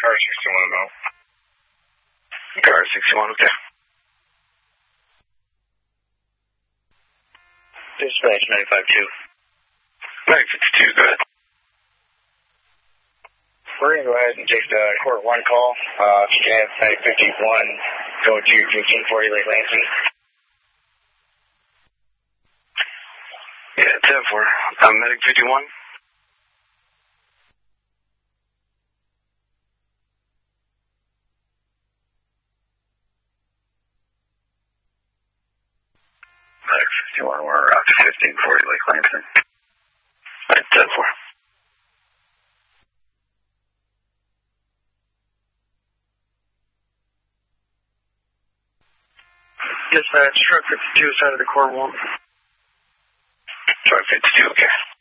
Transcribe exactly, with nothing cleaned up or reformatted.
Car sixty-one, no. Car sixty-one, okay. Dispatch ninety-five two. nine fifty-two, go ahead. We're going to go ahead and take the court one call. Uh, if you can have nine fifty-one, go to fifteen forty Lake Lansing. Yeah, ten four. Um, Medic fifty-one. Medic fifty-one, we're out to fifteen forty Lake Lansing. Alright, ten four. Dispatch, truck fifty-two, side of the court one. Truck fifty-two, okay.